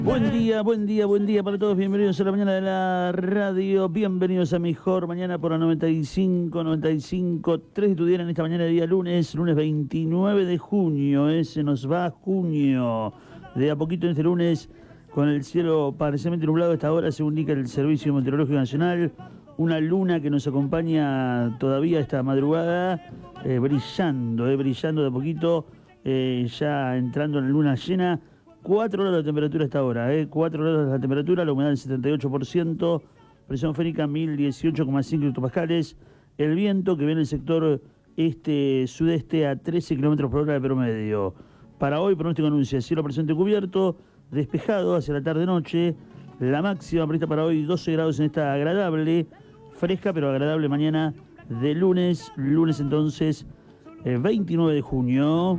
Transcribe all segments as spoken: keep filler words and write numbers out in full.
Buen día, buen día, buen día para todos. Bienvenidos a la mañana de la radio. Bienvenidos a Mejor Mañana por la noventa y cinco, noventa y cinco, tres de tu día en esta mañana de día lunes, lunes veintinueve de junio. Eh, se nos va junio. De a poquito en este lunes, con el cielo parcialmente nublado a esta hora, según indica el Servicio Meteorológico Nacional. Una luna que nos acompaña todavía esta madrugada, eh, brillando, eh, brillando de a poquito, eh, ya entrando en la luna llena. cuatro grados de temperatura hasta ahora, ¿eh? cuatro grados de la temperatura, la humedad del setenta y ocho por ciento, presión férica mil dieciocho coma cinco hectopascales, el viento que viene del sector este-sudeste a trece kilómetros por hora de promedio. Para hoy, pronóstico anuncia cielo presente cubierto, despejado hacia la tarde-noche, la máxima prevista para hoy doce grados en esta agradable, fresca pero agradable mañana de lunes, lunes entonces eh, veintinueve de junio.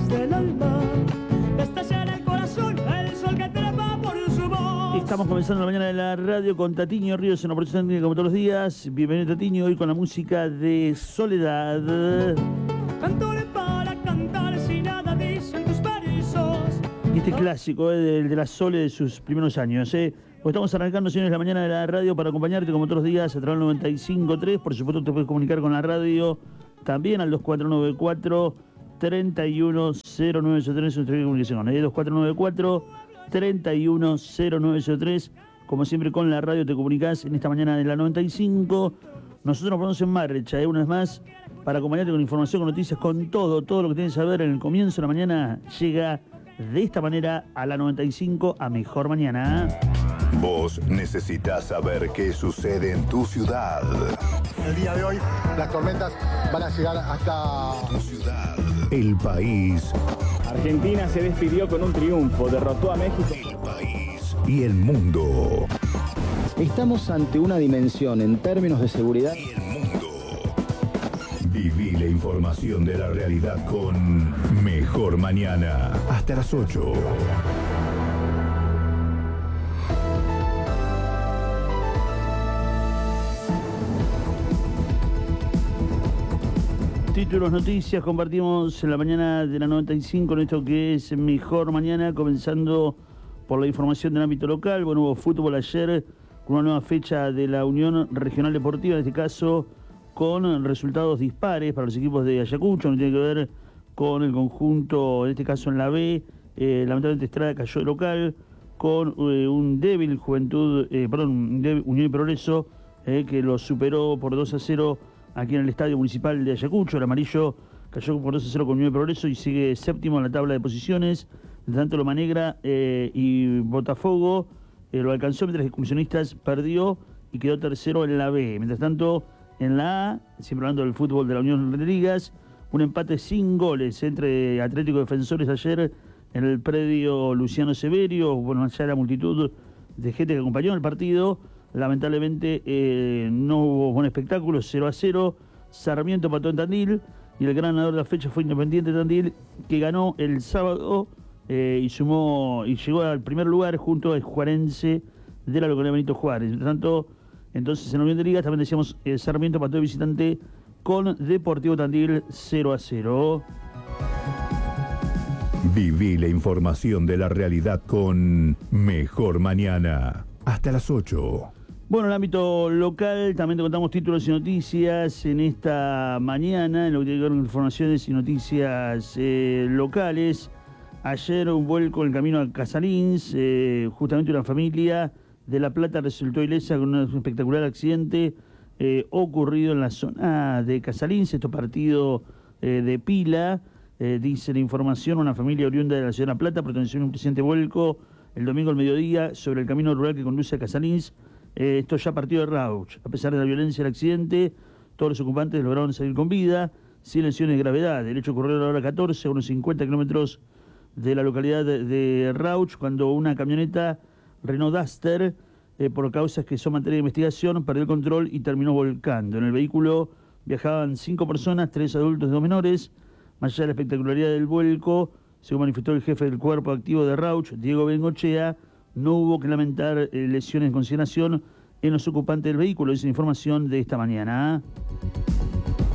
Estamos comenzando la mañana de la radio con Tatiño Ríos en la operación técnica como todos los días. Bienvenido Tatiño, hoy con la música de Soledad. Cantore para cantar si nada dicen tus versos. Y este clásico, eh, del de la Sole de sus primeros años. Eh. Pues estamos arrancando, señores, la mañana de la radio para acompañarte como todos los días a través del noventa y cinco punto tres. Por supuesto te puedes comunicar con la radio también al dos cuatro nueve cuatro, tres uno cero nueve cero tres, nuestra comunicación. Eh. dos cuatro nueve cuatro, tres uno cero nueve cero tres. Como siempre con la radio te comunicás en esta mañana de la noventa y cinco. Nosotros nos ponemos en marcha, eh, una vez más, para acompañarte con información, con noticias, con todo, todo lo que tienes que saber en el comienzo de la mañana. Llega de esta manera a la noventa y cinco, a Mejor Mañana. Vos necesitas saber qué sucede en tu ciudad. El día de hoy las tormentas van a llegar hasta Tu ciudad. El país. Argentina se despidió con un triunfo, derrotó a México. El país y el mundo. Estamos ante una dimensión en términos de seguridad. Y el mundo. Viví la información de la realidad con Mejor Mañana. Hasta las ocho. Títulos, noticias, compartimos en la mañana de la noventa y cinco en esto que es Mejor Mañana, comenzando por la información del ámbito local. Bueno, hubo fútbol ayer con una nueva fecha de la Unión Regional Deportiva, en este caso con resultados dispares para los equipos de Ayacucho, no tiene que ver con el conjunto, en este caso en la B, eh, lamentablemente Estrada cayó de local, con eh, un débil Juventud, eh, perdón, un débil Unión y Progreso, eh, que lo superó por dos a cero aquí en el Estadio Municipal de Ayacucho. El amarillo cayó por dos a cero con Unión y Progreso y sigue séptimo en la tabla de posiciones. De tanto Loma Negra eh, y Botafogo eh, lo alcanzó, mientras que Excursionistas perdió y quedó tercero en la B. Mientras tanto, en la A, siempre hablando del fútbol de la Unión de Ligas, un empate sin goles entre Atlético y Defensores ayer en el predio Luciano Severio. Bueno, allá la multitud de gente que acompañó el partido. Lamentablemente eh, no hubo buen espectáculo, cero a cero. Sarmiento empató en Tandil y el gran ganador de la fecha fue Independiente Tandil, que ganó el sábado eh, y sumó y llegó al primer lugar junto al Juarense de la localidad Benito Juárez. Mientras tanto, entonces en la Unión de Ligas también decíamos el Sarmiento empató de visitante con Deportivo Tandil cero a cero. Viví la información de la realidad con Mejor Mañana. Hasta las ocho. Bueno, en el ámbito local también te contamos títulos y noticias en esta mañana, en lo que tiene que ver con informaciones y noticias eh, locales. Ayer un vuelco en el camino a Casalins, eh, justamente una familia de La Plata resultó ilesa con un espectacular accidente eh, ocurrido en la zona de Casalins, esto partido eh, de Pila, eh, dice la información, una familia oriunda de la ciudad de La Plata protagonizó un reciente vuelco el domingo al mediodía sobre el camino rural que conduce a Casalins. Eh, esto ya partió de Rauch. A pesar de la violencia del accidente, todos los ocupantes lograron salir con vida, sin lesiones de gravedad. El hecho ocurrió a la hora catorce, a unos cincuenta kilómetros de la localidad de, de Rauch, cuando una camioneta Renault Duster, eh, por causas que son materia de investigación, perdió el control y terminó volcando. En el vehículo viajaban cinco personas, tres adultos y dos menores. Más allá de la espectacularidad del vuelco, según manifestó el jefe del cuerpo activo de Rauch, Diego Bengochea, no hubo que lamentar eh, lesiones en consideración en los ocupantes del vehículo. Es información de esta mañana.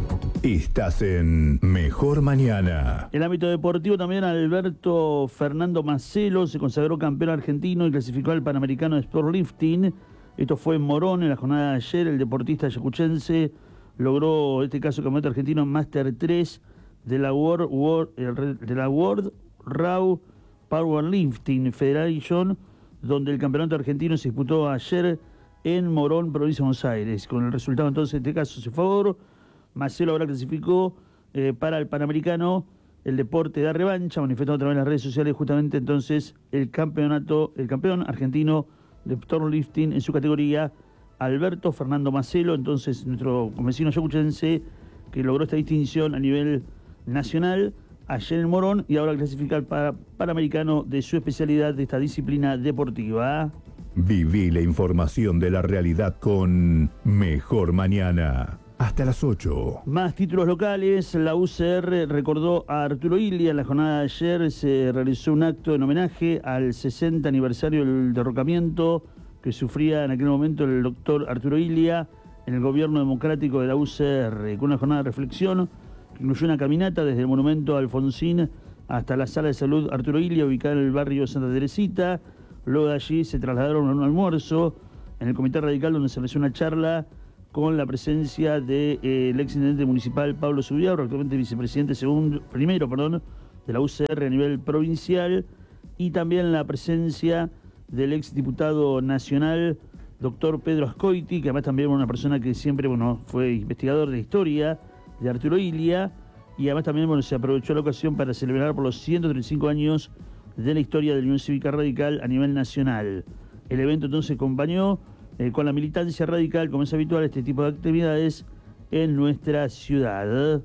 Estás en Mejor Mañana. En el ámbito deportivo también Alberto Fernando Macelo se consagró campeón argentino y clasificó al Panamericano de Sportlifting. Esto fue en Morón en la jornada de ayer. El deportista ayacuchense logró, en este caso, campeonato argentino Master tres de la World, World, de la World Raw Powerlifting Federation, donde el campeonato argentino se disputó ayer en Morón, provincia de Buenos Aires. Con el resultado entonces, en este caso, se favor. Macelo ahora clasificó eh, para el Panamericano. El deporte da revancha, manifestó a través de las redes sociales justamente entonces el campeonato, el campeón argentino de powerlifting en su categoría, Alberto Fernando Macelo, entonces nuestro vecino ayacuchense que logró esta distinción a nivel nacional ayer en Morón y ahora clasifica para Panamericano de su especialidad de esta disciplina deportiva. Viví la información de la realidad con Mejor Mañana. Hasta las ocho. Más títulos locales. La U C R recordó a Arturo Illia. En la jornada de ayer se realizó un acto en homenaje al sesenta aniversario del derrocamiento que sufría en aquel momento el doctor Arturo Illia en el gobierno democrático de la U C R, con una jornada de reflexión que incluyó una caminata desde el monumento Alfonsín hasta la sala de salud Arturo Illia, ubicada en el barrio Santa Teresita. Luego de allí se trasladaron a un almuerzo en el Comité Radical, donde se realizó una charla con la presencia del de, eh, exintendente municipal Pablo Zubiaur, actualmente vicepresidente segundo, primero perdón, de la U C R a nivel provincial, y también la presencia del exdiputado nacional, doctor Pedro Ascoiti, que además también es una persona que siempre bueno, fue investigador de historia de Arturo Illia, y además también bueno, se aprovechó la ocasión para celebrar por los ciento treinta y cinco años de la historia de la Unión Cívica Radical a nivel nacional. El evento entonces acompañó Eh, con la militancia radical, como es habitual, este tipo de actividades en nuestra ciudad.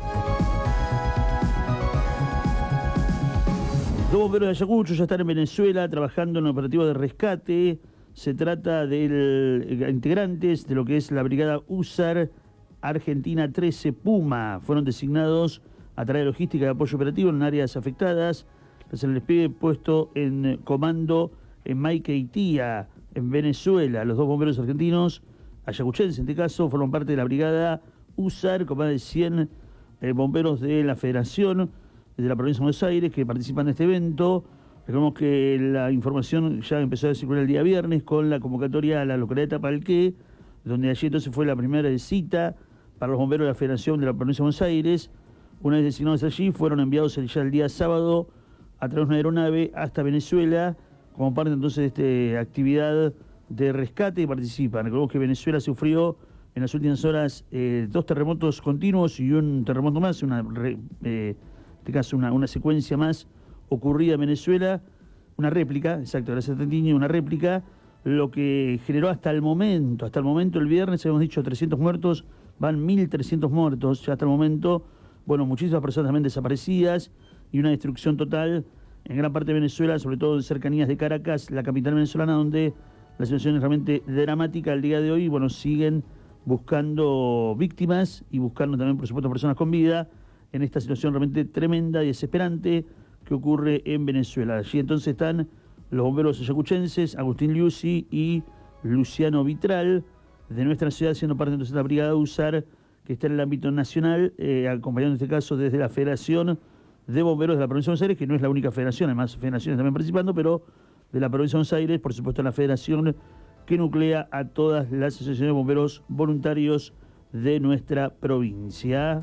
Dos bomberos de Ayacucho ya están en Venezuela trabajando en un operativo de rescate. Se trata de integrantes de lo que es la brigada U S A R Argentina trece Puma. Fueron designados a través de logística de apoyo operativo en áreas afectadas. Se les pide puesto en comando en Maiquetía, en Venezuela. Los dos bomberos argentinos, ayacuchenses en este caso, forman parte de la brigada U S A R, con más de cien eh, bomberos de la Federación de la Provincia de Buenos Aires que participan de este evento. Recordemos que la información ya empezó a circular el día viernes con la convocatoria a la localidad de Tapalqué, donde allí entonces fue la primera cita para los bomberos de la Federación de la Provincia de Buenos Aires. Una vez designados allí, fueron enviados ya el día sábado a través de una aeronave hasta Venezuela, como parte entonces de esta actividad de rescate y participan. Recordemos que Venezuela sufrió en las últimas horas eh, dos terremotos continuos y un terremoto más, una, re, eh, en este caso una, una secuencia más ocurrida en Venezuela, una réplica, exacto, gracias a Tantiño, una réplica, lo que generó hasta el momento, hasta el momento el viernes habíamos dicho trescientos muertos, van mil trescientos muertos ya hasta el momento, bueno, muchísimas personas también desaparecidas y una destrucción total en gran parte de Venezuela, sobre todo en cercanías de Caracas, la capital venezolana, donde la situación es realmente dramática al día de hoy. Bueno, siguen buscando víctimas y buscando también, por supuesto, personas con vida en esta situación realmente tremenda y desesperante que ocurre en Venezuela. Allí entonces están los bomberos ayacuchenses, Agustín Liuzzi y Luciano Vitral, de nuestra ciudad, siendo parte entonces de la brigada U S A R, que está en el ámbito nacional, eh, acompañando en este caso desde la Federación de Bomberos de la Provincia de Buenos Aires, que no es la única federación, además federaciones también participando, pero de la Provincia de Buenos Aires, por supuesto la federación que nuclea a todas las asociaciones de bomberos voluntarios de nuestra provincia.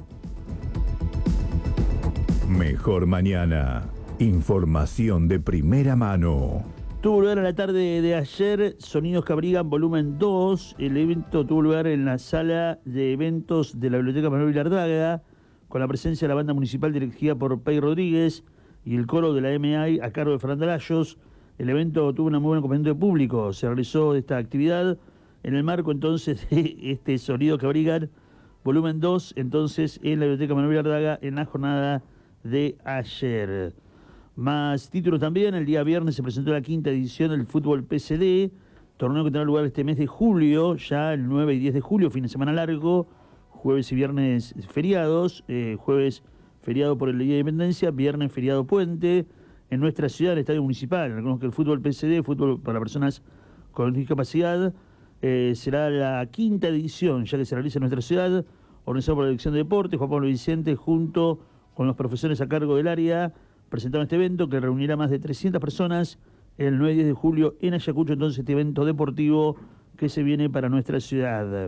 Mejor Mañana. Información de primera mano. Tuvo lugar a la tarde de ayer Sonidos que Abrigan volumen dos. El evento tuvo lugar en la sala de eventos de la Biblioteca Manuel Vilardaga, con la presencia de la banda municipal dirigida por Pei Rodríguez y el coro de la M I a cargo de Fernanda Layos. El evento tuvo una muy buena acompañamiento de público. Se realizó esta actividad en el marco entonces de este Sonido que Abrigan volumen dos, entonces en la Biblioteca Manuel Vilardaga en la jornada de ayer. Más títulos también. El día viernes se presentó la quinta edición del Fútbol P C D, torneo que tendrá lugar este mes de julio, ya el nueve y diez de julio, fin de semana largo, jueves y viernes feriados, eh, jueves feriado por el Día de Independencia, viernes feriado puente, en nuestra ciudad, el Estadio Municipal. Recordemos que el Fútbol P C D, fútbol para personas con discapacidad, eh, será la quinta edición, ya que se realiza en nuestra ciudad, organizado por la Dirección de Deportes, Juan Pablo Vicente, junto con los profesores a cargo del área, presentaron este evento que reunirá más de trescientas personas el nueve y diez de julio en Ayacucho, entonces este evento deportivo que se viene para nuestra ciudad.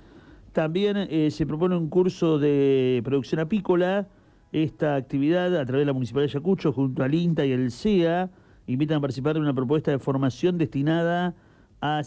También eh, se propone un curso de producción apícola. Esta actividad, a través de la Municipalidad de Ayacucho, junto al INTA y el C E A, invitan a participar de una propuesta de formación destinada a,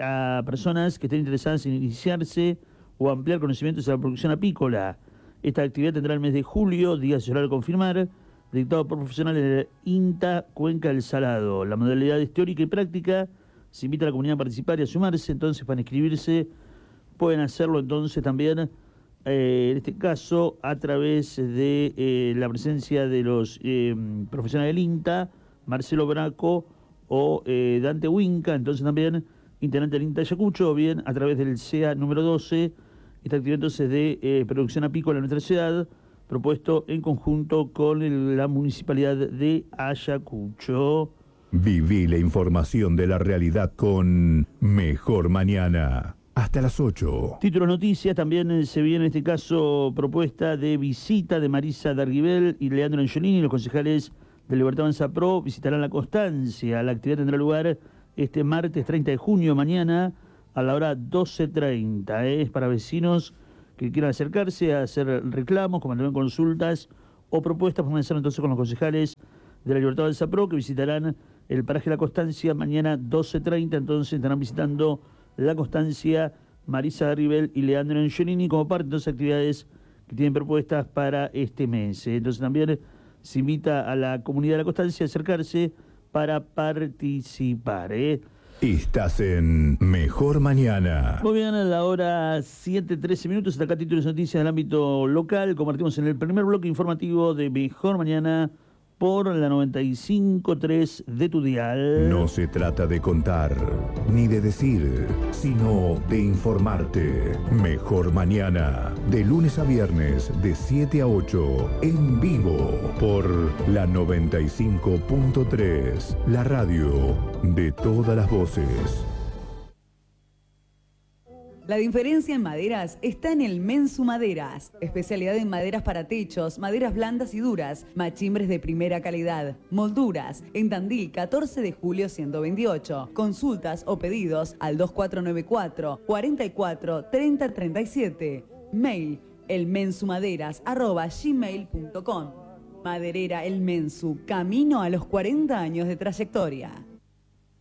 a personas que estén interesadas en iniciarse o ampliar conocimientos de la producción apícola. Esta actividad tendrá el mes de julio, día solar a confirmar, dictado por profesionales de INTA Cuenca del Salado. La modalidad es teórica y práctica. Se invita a la comunidad a participar y a sumarse, entonces para inscribirse pueden hacerlo entonces también, eh, en este caso, a través de eh, la presencia de los eh, profesionales del INTA, Marcelo Braco o eh, Dante Winca, entonces también integrante del INTA Ayacucho, o bien a través del C E A número doce, esta actividad entonces de eh, producción apícola en nuestra ciudad, propuesto en conjunto con el, la Municipalidad de Ayacucho. Viví la información de la realidad con Mejor Mañana. Hasta las ocho. Títulos noticias, también eh, se viene en este caso propuesta de visita de Marisa Darguibel y Leandro Angiolini, los concejales de Libertad Avanza Pro visitarán la Constancia. La actividad tendrá lugar este martes treinta de junio, mañana, a la hora doce treinta. ¿eh? Es para vecinos que quieran acercarse a hacer reclamos, como también consultas o propuestas. Vamos a empezar entonces con los concejales de la Libertad Avanza Pro, que visitarán el paraje La Constancia mañana doce treinta. Entonces estarán visitando La Constancia, Marisa Darguibel y Leandro Angiolini como parte de las actividades que tienen propuestas para este mes. Entonces también se invita a la comunidad de La Constancia a acercarse para participar. ¿eh? Estás en Mejor Mañana. Muy bien, a la hora siete trece minutos, hasta acá títulos de noticias del ámbito local. Compartimos en el primer bloque informativo de Mejor Mañana por la noventa y cinco tres de tu dial. No se trata de contar, ni de decir, sino de informarte. Mejor Mañana, de lunes a viernes, de siete a ocho, en vivo, por la noventa y cinco punto tres, la radio de todas las voces. La diferencia en maderas está en el Mensu Maderas. Especialidad en maderas para techos, maderas blandas y duras, machimbres de primera calidad, molduras. En Tandil, catorce de julio ciento veintiocho. Consultas o pedidos al dos cuatro nueve cuatro, cuarenta y cuatro, treinta treinta y siete. Mail elmensumaderas arroba gmail punto com. Maderera El Mensu, camino a los cuarenta años de trayectoria.